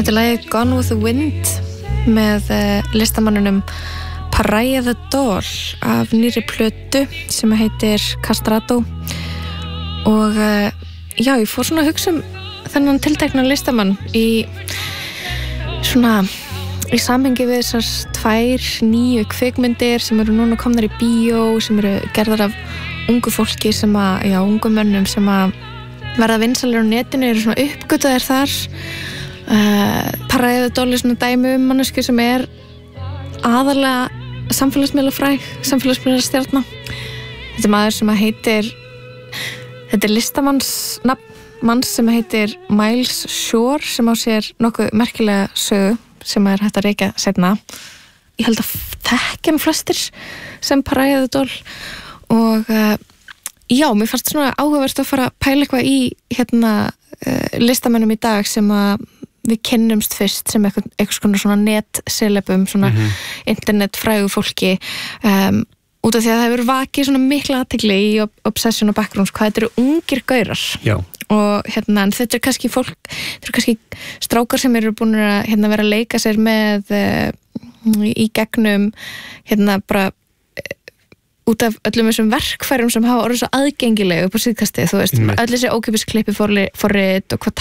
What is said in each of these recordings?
Þetta er lagið Gone with the Wind með listamannunum Pariah the Doll af nýrri plötu sem heitir Castrato og já, ég fór svona að hugsa þennan tiltekna listamann í samhengi við þessar 2 nýju kvikmyndir sem eru núna komnar í bíó, sem eru gerðar af ungu fólki sem ungum mönnum sem að verða vinsælir á netinu, eru svona uppgötaðir þar. Pariah the Doll er svona dæmi mannesku sem er aðalega samfélagsmiðlafræg, samfélagsmiðlastjarna. Þetta er maður sem heitir, þetta er listamannsnafn manns sem heitir Miles Shore sem á sér nokkuð merkilega sögu sem er hægt að rekja seinna. Ég held að þekkja flestir sem Pariah the Doll og já, mér fannst svona áhugavert að fara að pæla eitthvað í listamönnum í dag sem að við kynnumst fyrst sem eitthvað svona netcelebum, svona internetfrægu fólki út af því að það hefur vakið svona mikla athygli í Obsession og Backrooms hvað þetta eru ungir gaurar. Já. Og en þetta er kannski fólk, þetta eru kannski strákar sem eru búin að vera að leika sér með í gegnum bara út af öllum þessum verkfærum sem hafa orðið svo aðgengileg upp á síðkastið, þú veist, öll þessi ókeypis klippi forrit og hvað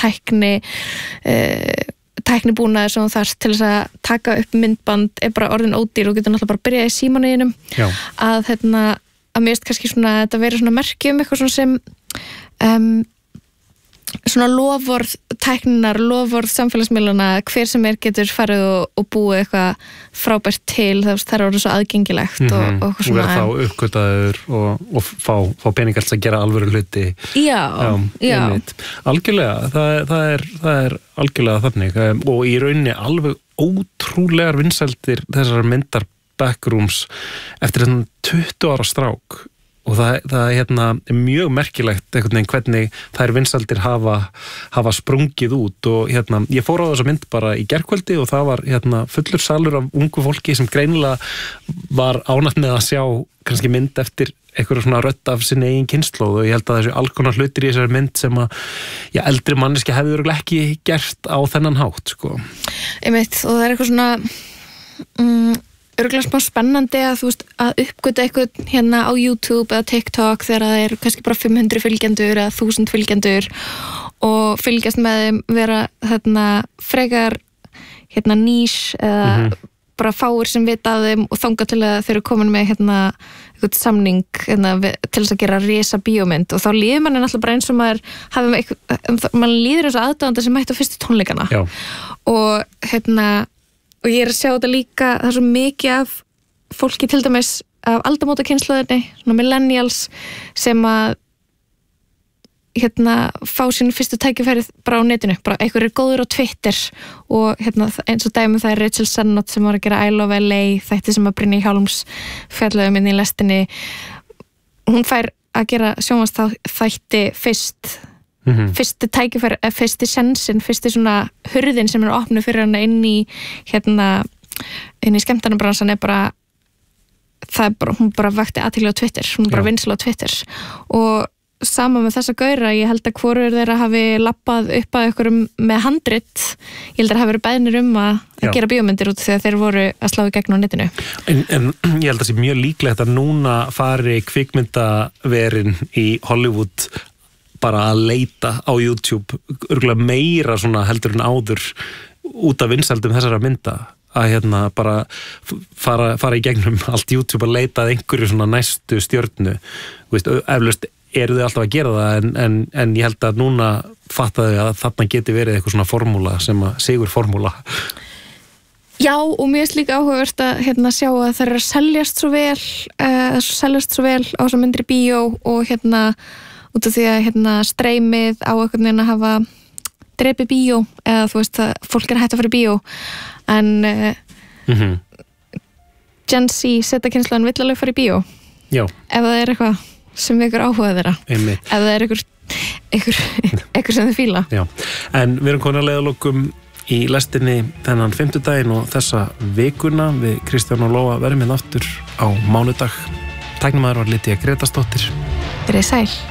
tæknibúnaður sem þú þarft til þess að taka upp myndband er bara orðin ódýr og getur náttúrulega bara að byrja í símanuðinum að mér veist kannski svona þetta verið svona merki eitthvað svona sem svona lofvorð tækninar, lofvorð samfélagsmiðlana, hver sem getur farið og búið eitthvað frábært til, það er orðið svo aðgengilegt og svona. Og vera þá uppgötaður og fá peningalt að gera alvöru hluti. Já. Algjörlega, það er algjörlega þannig og í rauninni alveg ótrúlegar vinsældir þessar myndar Backrooms eftir 20 ára strák. Og það er mjög merkilegt einhvern veginn hvernig þær vinsældir hafa sprungið út og ég fór á þessa mynd bara í gærkvöldi og það var fullur salur af ungu fólki sem greinilega var ánægt með að sjá kannski mynd eftir einhverju svona rödd af sinni eigin kynslóð og ég held að þessu alkonar hlutir í þessari mynd sem að eldri manneski hefði örugglega ekki gert á þennan hátt, sko. Einmitt, og það er eitthvað svona örugglega smá spennandi að þú veist að uppgöta eitthvað á YouTube eða TikTok þegar það er kannski bara 500 fylgjendur eða 1000 fylgjendur og fylgjast með þeim vera frekar nýs eða bara fáir sem vita af þeim og þangað til að þeir eru komin með eitthvað samning til þess að gera risa bíómynd og þá líður manni náttúrulega bara eins og maður líður eins og aðdáðandi sem mætti á fyrstu tónleikana. Já. Og ég er að sjá þetta líka, það er svo mikið af fólki til dæmis af aldamóta kynslóðinni, svona millennials sem að fá sínu fyrstu tækifæri bara á netinu, bara einhver er góður á Twitter og eins og dæmi það er Rachel Sennott sem var að gera I Love LA, þætti sem að Brynja Hjálms fjallaði inn í lestinni. Hún fær að gera sjónvarpsþætti fyrst fyrsti tækifæri, fyrsti sensin, fyrsti svona hurðin sem er opnuð fyrir hana inn í skemmtanabransan er bara hún bara vakti athygli á Twitter, hún bara vinsæl á Twitter og sama með þessa gaura, ég held að hvorur þeirra hafi lappað upp að ykkur með handrit, ég held að hafi verið beðnir að gera bíómyndir út þegar þeir voru að slá í gegn á netinu. En ég held að það sé mjög líklegt að núna fari kvikmyndaverin í Hollywood bara að leita á YouTube örugglega meira svona heldur en áður út af vinsældum þessara mynda að bara fara í gegnum allt YouTube að leita að einhverju svona næstu stjörnu. Eflaust eru þau alltaf að gera það en ég held að núna fattaðu að þarna geti verið eitthvað svona formúla sem að sigur formúla. Já, og mér er líka áhugavert að sjá að það er að seljast svo vel á þessum myndri bíó og út af því að streymið á einhvern veginn að hafa drepi bíó eða þú veist að fólk er hætt að fara í bíó en Gen Z setakynslaðan vill alveg fara í bíó. Já. Ef það er eitthvað sem vekur áhuga þeirra. Einmitt. Ef það er einhver sem þau fíla. Já, en við erum komin að leiðalokum í lestinni þennan 5. daginn og þessa vikuna við Kristján og Lóa verðum aftur á mánudag. Tæknimaður var Lydia Gretasdóttir. Verið sæl.